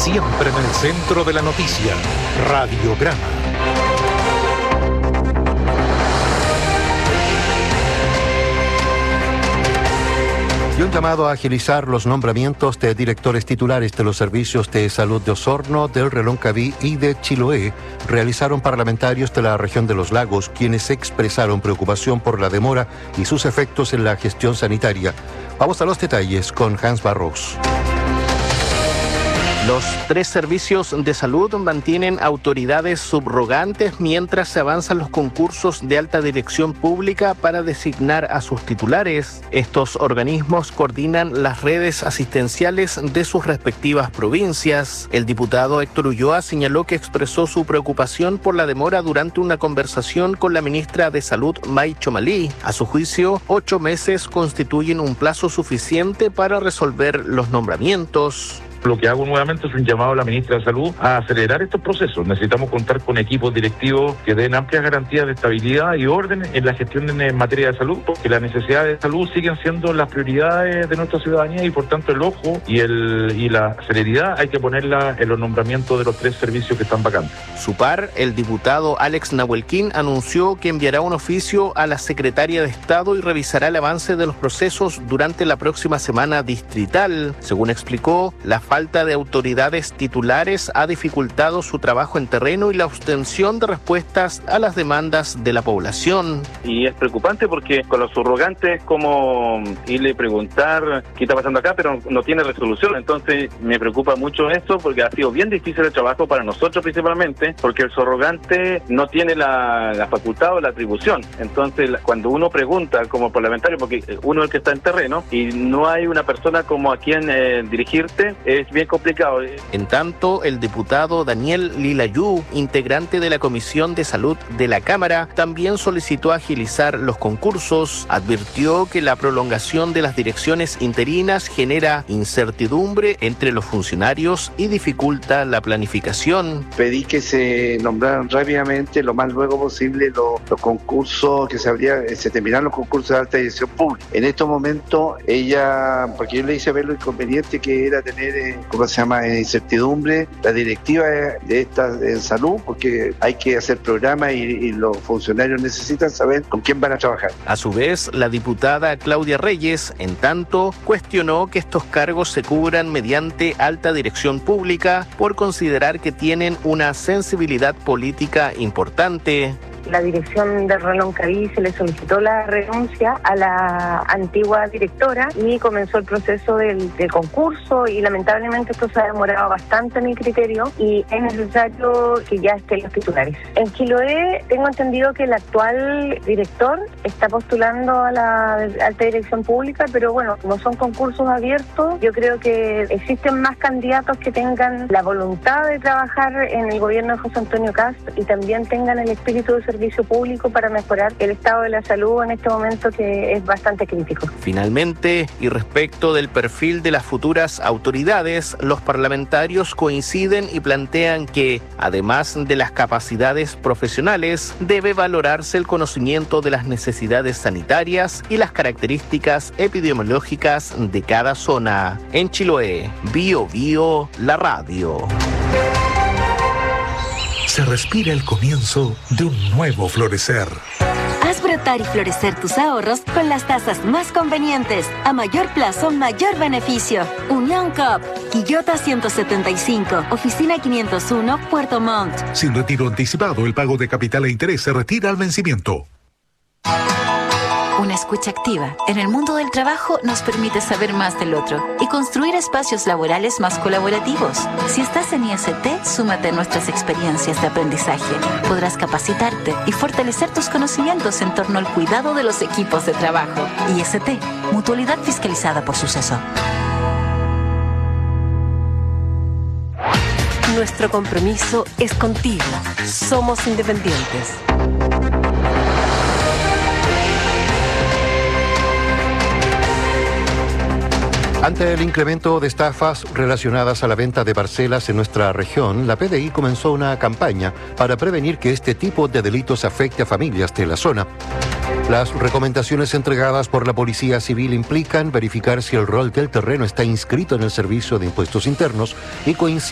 siempre en el centro de la noticia. Radiograma. Y un llamado a agilizar los nombramientos de directores titulares de los servicios de salud de Osorno, del Reloncaví y de Chiloé realizaron parlamentarios de la región de los lagos, quienes expresaron preocupación por la demora y sus efectos en la gestión sanitaria. Vamos a los detalles con Hans Barros. Los 3 servicios de salud mantienen autoridades subrogantes mientras se avanzan los concursos de alta dirección pública para designar a sus titulares. Estos organismos coordinan las redes asistenciales de sus respectivas provincias. El diputado Héctor Ulloa señaló que expresó su preocupación por la demora durante una conversación con la ministra de Salud, May Chomalí. A su juicio, 8 meses constituyen un plazo suficiente para resolver los nombramientos. Lo que hago nuevamente es un llamado a la ministra de Salud a acelerar estos procesos. Necesitamos contar con equipos directivos que den amplias garantías de estabilidad y orden en la gestión en materia de salud, porque las necesidades de salud siguen siendo las prioridades de nuestra ciudadanía y por tanto el ojo y la celeridad hay que ponerla en los nombramientos de los 3 servicios que están vacantes. Su par, el diputado Alex Nahuelquín, anunció que enviará un oficio a la secretaria de Estado y revisará el avance de los procesos durante la próxima semana distrital. Según explicó, la falta de autoridades titulares ha dificultado su trabajo en terreno y la obtención de respuestas a las demandas de la población. Y es preocupante porque con los subrogantes es como irle a preguntar qué está pasando acá, pero no tiene resolución. Entonces me preocupa mucho esto porque ha sido bien difícil el trabajo para nosotros principalmente, porque el subrogante no tiene la facultad o la atribución. Entonces cuando uno pregunta como parlamentario, porque uno es el que está en terreno y no hay una persona como a quien dirigirte, es bien complicado. En tanto, el diputado Daniel Lilayú, integrante de la Comisión de Salud de la Cámara, también solicitó agilizar los concursos. Advirtió que la prolongación de las direcciones interinas genera incertidumbre entre los funcionarios y dificulta la planificación. Pedí que se nombraran rápidamente, lo más luego posible, los concursos, que se terminaran los concursos de alta dirección pública. En estos momentos, porque yo le hice ver lo inconveniente que era tener incertidumbre la directiva de esta en salud, porque hay que hacer programas y los funcionarios necesitan saber con quién van a trabajar. A su vez, la diputada Claudia Reyes, en tanto, cuestionó que estos cargos se cubran mediante alta dirección pública por considerar que tienen una sensibilidad política importante. La dirección del Reloncaví se le solicitó la renuncia a la antigua directora y comenzó el proceso del concurso y lamentablemente esto se ha demorado bastante a mi criterio y es necesario que ya estén los titulares. En Chiloé tengo entendido que el actual director está postulando a la alta dirección pública, pero bueno, como son concursos abiertos, yo creo que existen más candidatos que tengan la voluntad de trabajar en el gobierno de José Antonio Kast y también tengan el espíritu de servicio público para mejorar el estado de la salud en este momento que es bastante crítico. Finalmente, y respecto del perfil de las futuras autoridades, los parlamentarios coinciden y plantean que, además de las capacidades profesionales, debe valorarse el conocimiento de las necesidades sanitarias y las características epidemiológicas de cada zona. En Chiloé, Bio Bio, la radio. Se respira el comienzo de un nuevo florecer. Haz brotar y florecer tus ahorros con las tasas más convenientes. A mayor plazo, mayor beneficio. Unión Coop, Quillota 175, Oficina 501, Puerto Montt. Sin retiro anticipado, el pago de capital e interés se retira al vencimiento. Una escucha activa en el mundo del trabajo nos permite saber más del otro y construir espacios laborales más colaborativos. Si estás en IST, súmate a nuestras experiencias de aprendizaje. Podrás capacitarte y fortalecer tus conocimientos en torno al cuidado de los equipos de trabajo. IST, Mutualidad Fiscalizada por Suceso. Nuestro compromiso es contigo. Somos independientes. Ante el incremento de estafas relacionadas a la venta de parcelas en nuestra región, la PDI comenzó una campaña para prevenir que este tipo de delitos afecte a familias de la zona. Las recomendaciones entregadas por la Policía Civil implican verificar si el rol del terreno está inscrito en el Servicio de Impuestos Internos y coincide